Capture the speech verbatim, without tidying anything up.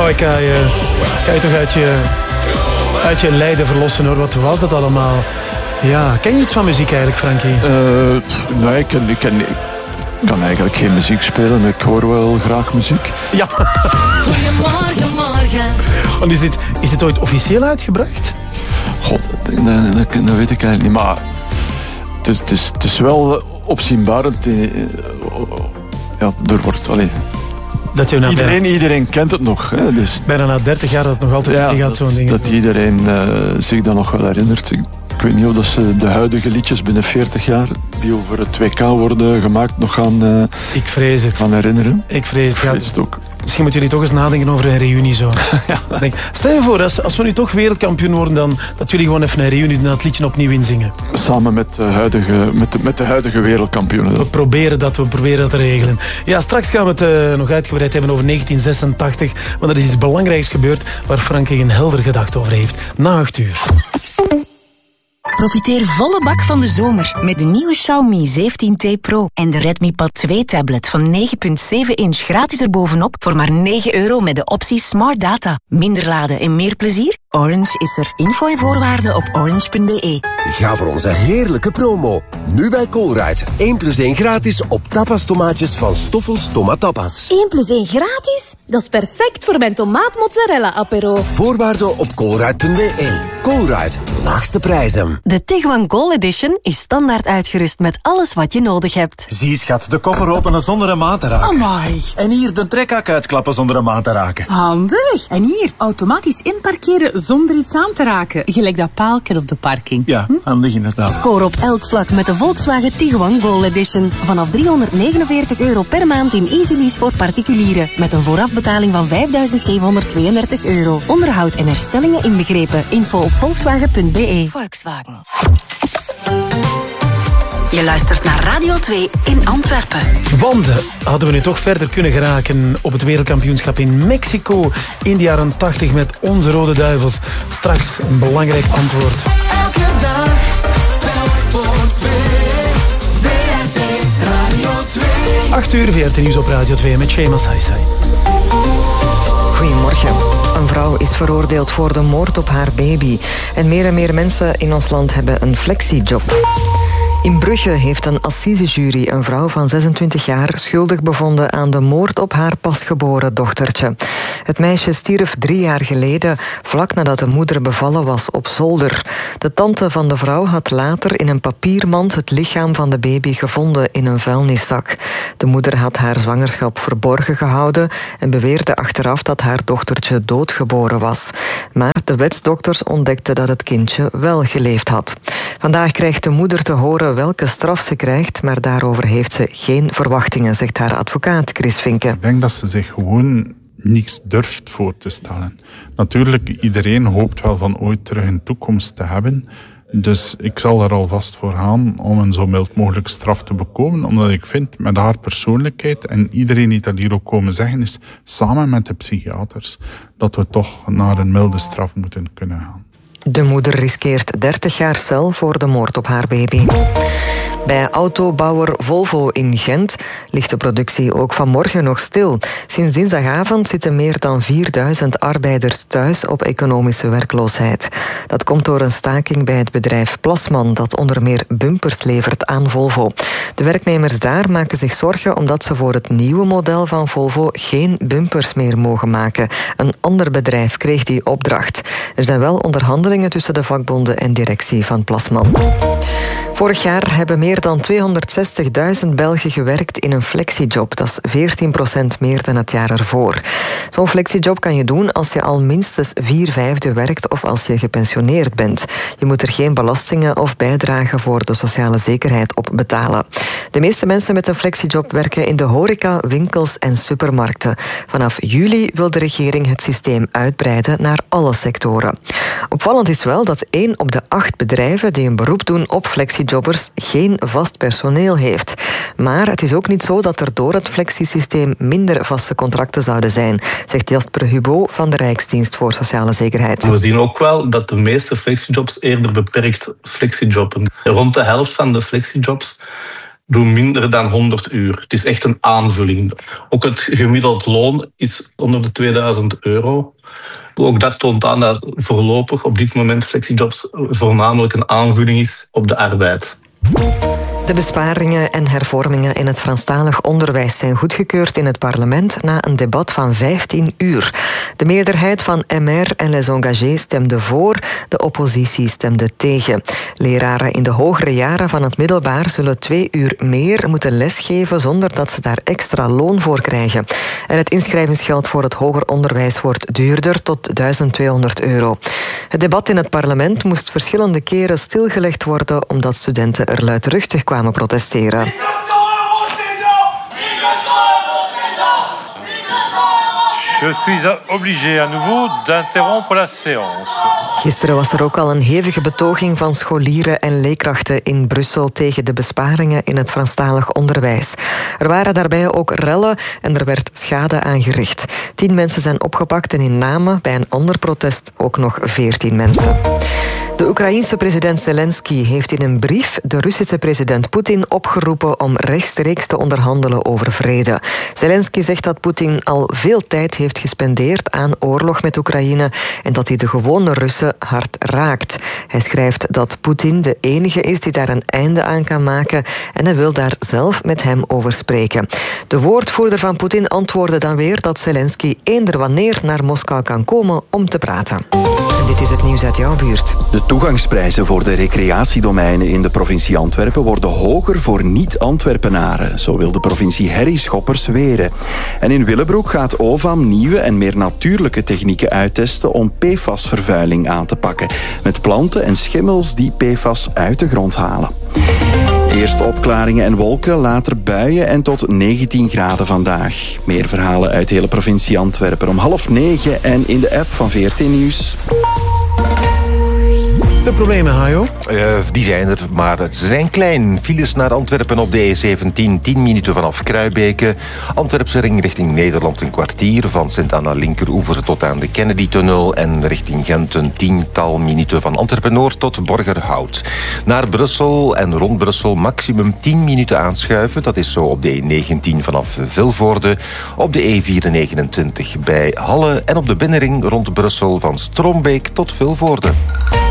Oh, ik kan je, kan je toch uit je, uit je lijden verlossen, hoor. Wat was dat allemaal? Ja, ken je iets van muziek eigenlijk, Frankie? Uh, nee, ik, ken, ik, ken, ik kan eigenlijk geen muziek spelen, maar ik hoor wel graag muziek. Ja. Goedemorgen, morgen. Want is dit, is dit ooit officieel uitgebracht? God, dat, dat, dat weet ik eigenlijk niet, maar het is, het is, het is wel opzienbarend. Ja, er wordt... Allee, dat je iedereen, bijna, iedereen kent het nog. Hè, dus, bijna na dertig jaar dat het nog altijd ja, meegaat, zo'n ding. Dat iedereen uh, zich dat nog wel herinnert. Ik, ik weet niet of dat ze de huidige liedjes binnen veertig jaar die over het W K worden gemaakt nog gaan, uh, ik vrees het. gaan herinneren. Ik vrees het. Ik vrees het ook. Misschien moeten jullie toch eens nadenken over een reunie zo. Ja. Denk, stel je voor, als, als we nu toch wereldkampioen worden, dan dat jullie gewoon even een reunie doen en het liedje opnieuw inzingen. Samen met de huidige, met de, met de huidige wereldkampioenen. We proberen dat, we proberen dat te regelen. Ja, straks gaan we het uh, nog uitgebreid hebben over negentien zesentachtig. Want er is iets belangrijks gebeurd waar Frankie een helder gedacht over heeft. Na acht uur. Profiteer volle bak van de zomer met de nieuwe Xiaomi zeventien T Pro en de Redmi Pad twee tablet van negen komma zeven inch gratis erbovenop voor maar negen euro met de optie Smart Data. Minder laden en meer plezier? Orange is er. Info en voorwaarden op orange punt b e. Ga voor onze heerlijke promo. Nu bij Colruyt. één plus één gratis op tapas tomaatjes van Stoffels Tomatapas. één plus één gratis? Dat is perfect voor mijn tomaat mozzarella apero. Voorwaarden op colruyt punt b e. Colruyt. Laagste prijzen. De Tiguan Gold Edition is standaard uitgerust met alles wat je nodig hebt. Zie schat, de koffer openen zonder een maat te raken. Amai. En hier de trekhak uitklappen zonder een maat te raken. Handig. En hier, automatisch inparkeren zonder iets aan te raken. Gelijk dat paaltje op de parking. Ja, hm? Handig inderdaad. Score op elk vlak met de Volkswagen Tiguan Gold Edition. Vanaf driehonderdnegenenveertig euro per maand in Easy Lease voor particulieren. Met een voorafbetaling van vijfduizend zevenhonderdtweeëndertig euro. Onderhoud en herstellingen inbegrepen. Info op volkswagen punt b e. Volkswagen. Je luistert naar Radio twee in Antwerpen. Want hadden we nu toch verder kunnen geraken op het wereldkampioenschap in Mexico in de jaren tachtig met onze Rode Duivels. Straks een belangrijk antwoord. Elke dag, telk voor twee. V R T Radio twee. acht uur V R T Nieuws op Radio twee met Shema Saisai. Goedemorgen. Een vrouw is veroordeeld voor de moord op haar baby. En meer en meer mensen in ons land hebben een flexiejob. In Brugge heeft een assisejury een vrouw van zesentwintig jaar schuldig bevonden aan de moord op haar pasgeboren dochtertje. Het meisje stierf drie jaar geleden, vlak nadat de moeder bevallen was op zolder. De tante van de vrouw had later in een papiermand het lichaam van de baby gevonden in een vuilniszak. De moeder had haar zwangerschap verborgen gehouden en beweerde achteraf dat haar dochtertje doodgeboren was. Maar de wetsdokters ontdekten dat het kindje wel geleefd had. Vandaag krijgt de moeder te horen welke straf ze krijgt, maar daarover heeft ze geen verwachtingen, zegt haar advocaat Chris Vinke. Ik denk dat ze zich gewoon niks durft voor te stellen. Natuurlijk, iedereen hoopt wel van ooit terug een toekomst te hebben. Dus ik zal er alvast voor gaan om een zo mild mogelijk straf te bekomen, omdat ik vind met haar persoonlijkheid, en iedereen die dat hier ook komen zeggen is, samen met de psychiaters, dat we toch naar een milde straf moeten kunnen gaan. De moeder riskeert dertig jaar cel voor de moord op haar baby. Bij autobouwer Volvo in Gent ligt de productie ook vanmorgen nog stil. Sinds dinsdagavond zitten meer dan vierduizend arbeiders thuis op economische werkloosheid. Dat komt door een staking bij het bedrijf Plasman, dat onder meer bumpers levert aan Volvo. De werknemers daar maken zich zorgen omdat ze voor het nieuwe model van Volvo geen bumpers meer mogen maken. Een ander bedrijf kreeg die opdracht. Er zijn wel onderhandelingen tussen de vakbonden en directie van Plasman. Vorig jaar hebben meer dan tweehonderdzestigduizend Belgen gewerkt in een flexiejob. Dat is veertien procent meer dan het jaar ervoor. Zo'n flexiejob kan je doen als je al minstens vier vijfde werkt of als je gepensioneerd bent. Je moet er geen belastingen of bijdragen voor de sociale zekerheid op betalen. De meeste mensen met een flexiejob werken in de horeca, winkels en supermarkten. Vanaf juli wil de regering het systeem uitbreiden naar alle sectoren. Opvallend is wel dat één op de acht bedrijven die een beroep doen op flexiejobbers geen vast personeel heeft. Maar het is ook niet zo dat er door het flexiesysteem minder vaste contracten zouden zijn, zegt Jasper Hubo van de Rijksdienst voor Sociale Zekerheid. We zien ook wel dat de meeste flexijobs eerder beperkt flexijobben. Rond de helft van de flexijobs doen minder dan honderd uur. Het is echt een aanvulling. Ook het gemiddeld loon is onder de tweeduizend euro. Ook dat toont aan dat voorlopig op dit moment FlexiJobs voornamelijk een aanvulling is op de arbeid. De besparingen en hervormingen in het Franstalig onderwijs zijn goedgekeurd in het parlement na een debat van vijftien uur. De meerderheid van M R en Les Engagés stemde voor, de oppositie stemde tegen. Leraren in de hogere jaren van het middelbaar zullen twee uur meer moeten lesgeven zonder dat ze daar extra loon voor krijgen. En het inschrijvingsgeld voor het hoger onderwijs wordt duurder, tot duizend tweehonderd euro. Het debat in het parlement moest verschillende keren stilgelegd worden omdat studenten er luidruchtig kwamen protesteren. Je suis obligé à nouveau d'interrompre la séance. Gisteren was er ook al een hevige betoging van scholieren en leerkrachten in Brussel tegen de besparingen in het Franstalig onderwijs. Er waren daarbij ook rellen en er werd schade aangericht. Tien mensen zijn opgepakt en in Namen bij een ander protest ook nog veertien mensen. De Oekraïense president Zelensky heeft in een brief de Russische president Poetin opgeroepen om rechtstreeks te onderhandelen over vrede. Zelensky zegt dat Poetin al veel tijd heeft gespendeerd aan oorlog met Oekraïne en dat hij de gewone Russen hard raakt. Hij schrijft dat Poetin de enige is die daar een einde aan kan maken en hij wil daar zelf met hem over spreken. De woordvoerder van Poetin antwoordde dan weer dat Zelensky eender wanneer naar Moskou kan komen om te praten. En dit is het nieuws uit jouw buurt. De toegangsprijzen voor de recreatiedomeinen in de provincie Antwerpen worden hoger voor niet-Antwerpenaren. Zo wil de provincie Herrie Schoppers weren. En in Willebroek gaat O V A M nieuwe en meer natuurlijke technieken uittesten om P F A S-vervuiling aan te pakken. Met planten en schimmels die P F A S uit de grond halen. Eerst opklaringen en wolken, later buien en tot negentien graden vandaag. Meer verhalen uit de hele provincie Antwerpen om half negen en in de app van V R T Nieuws. De problemen, Hajo? Uh, die zijn er, maar ze zijn klein. Files naar Antwerpen op de E zeventien, tien minuten vanaf Kruibeke. Antwerpse ring richting Nederland een kwartier. Van Sint-Anna linkeroever tot aan de Kennedy-tunnel. En richting Gent een tiental minuten van Antwerpen-Noord tot Borgerhout. Naar Brussel en rond Brussel maximum tien minuten aanschuiven. Dat is zo op de E negentien vanaf Vilvoorde. Op de E vierhonderdnegenentwintig bij Halle. En op de binnenring rond Brussel van Strombeek tot Vilvoorde.